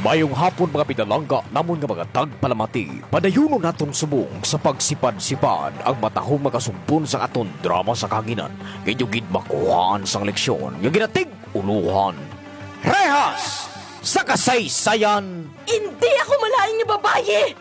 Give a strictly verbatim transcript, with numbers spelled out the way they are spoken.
Mayong hapon mga pinalangga namon nga mga tagpalamati. Padayuno naton subong sa pagsipad-sipad ang matahong magasumpon sa aton drama sa kanginan. Gayugid makuhaan sang leksyon nga ginatig uluhan. Rehas sa kasaysayan. Hindi ako malaing nga babaye!